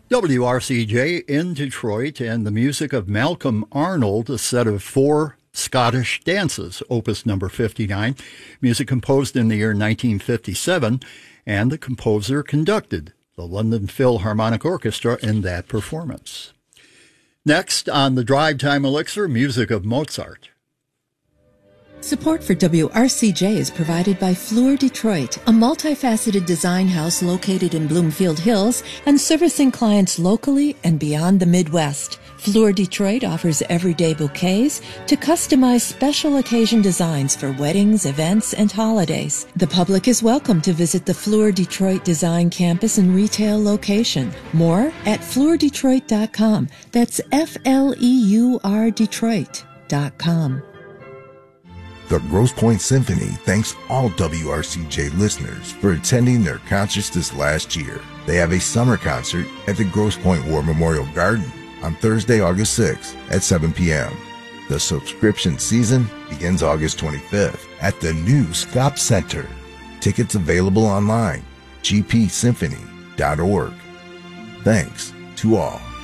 WRCJ in Detroit, and the music of Malcolm Arnold, a set of 4 Scottish dances, opus number 59, music composed in the year 1957, and the composer conducted the London Philharmonic Orchestra in that performance. Next on the Drive Time Elixir, music of Mozart. Support for WRCJ is provided by Fluor Detroit, a multifaceted design house located in Bloomfield Hills and servicing clients locally and beyond the Midwest. Fluor Detroit offers everyday bouquets to customize special occasion designs for weddings, events, and holidays. The public is welcome to visit the Fluor Detroit Design Campus and retail location. More at fluordetroit.com. That's FLEUR Detroit.com. The Grosse Pointe Symphony thanks all WRCJ listeners for attending their concerts this last year. They have a summer concert at the Grosse Pointe War Memorial Garden on Thursday, August 6th at 7 p.m. The subscription season begins August 25th at the new Scop Center. Tickets available online, gpsymphony.org. Thanks to all.